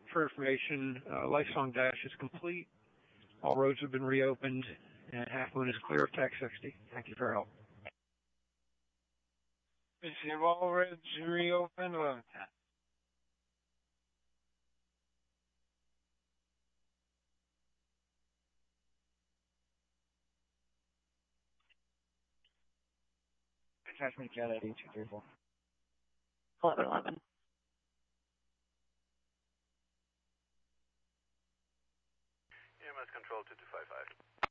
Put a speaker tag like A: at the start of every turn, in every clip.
A: For information, Lifesong Dash is complete. All roads have been reopened, and Half Moon is clear of Tech 60. Thank you for your help.
B: Receive all roads reopened. 11-10.
C: Attachment Jet at 8234.
D: 1111.
E: EMS control 2255.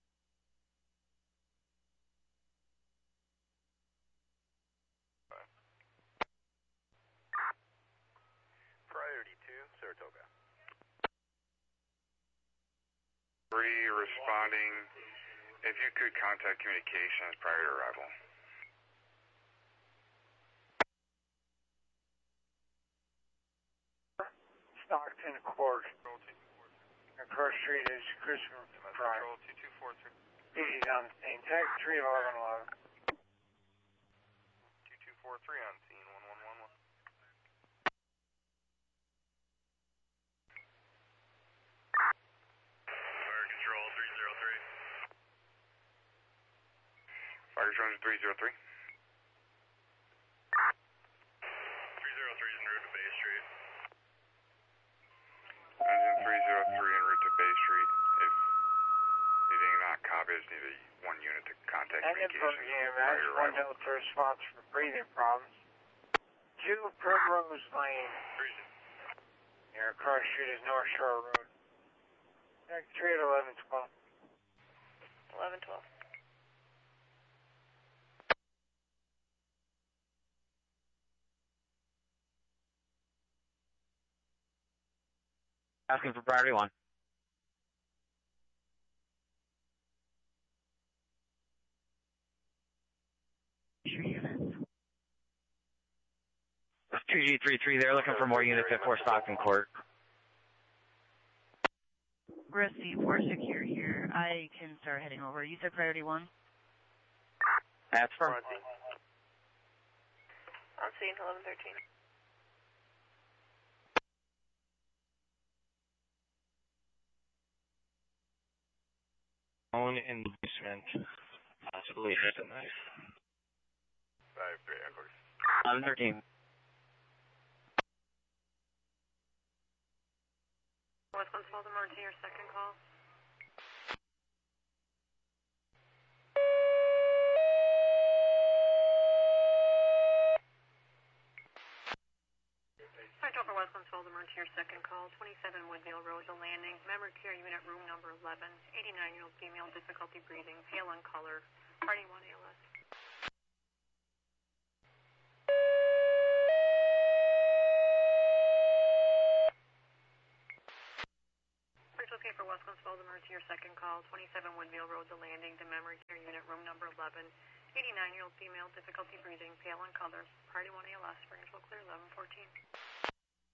E: Priority 2, Saratoga.
F: 3 responding. If you could contact communications prior to arrival.
B: Stockton Court. Across street is Christopher Drive.
E: Control 2243.
B: Easy on the scene. Tech 31111.
E: 2243 on scene 1111. Fire control 303.
F: Fire control 303.
E: 303 is en route to Bay Street.
F: Engine 303 en route to Bay Street. If anything not copied, just need one unit to contact
B: Engine for
F: communications prior to
B: EMS, one
F: arrival.
B: Delta response for breathing problems. 2 Primrose Lane. Near across street is North Shore Road. Tech 3 at 1112.
D: 1112.
C: Asking for priority 1. That's 2G33. They're looking for more units at 4 Stockton Court.
D: Recife 4 secure here. I can start heading over. You said priority 1?
C: That's from.
D: On scene 1113.
B: Phone in the basement. Possibly hit a knife.
E: 5-3 Echoes.
C: 1113.
D: West Coast Baltimore to your second call. October West Coast Baltimore to your second call. 27 Woodville Road, The Landing. Memory care unit room number 11. 89-year-old female, difficulty breathing, pale in color. Party 1 ALS. Okay for West Coast Baltimore to your second call. 27 Woodville Road, The Landing. The memory care unit room number 11. 89-year-old female, difficulty breathing, pale in color. Party 1 ALS. Springfield clear 1114.